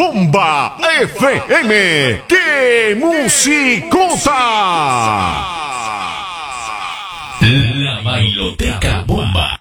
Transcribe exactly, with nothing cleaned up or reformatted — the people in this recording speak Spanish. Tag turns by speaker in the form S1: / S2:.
S1: Bomba F M. ¡Qué musicota!
S2: La Bailoteca Bomba.